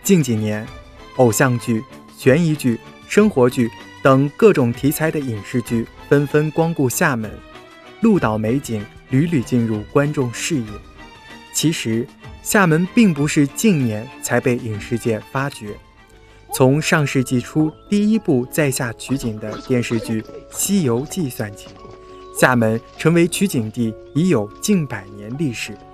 近几年，偶像剧、悬疑剧、生活剧等各种题材的影视剧纷纷光顾厦门，鹭岛美景屡屡进入观众视野。其实，厦门并不是近年才被影视界发掘，从上世纪初第一部在厦取景的电视剧《西游记》算起，厦门成为取景地已有近100年历史。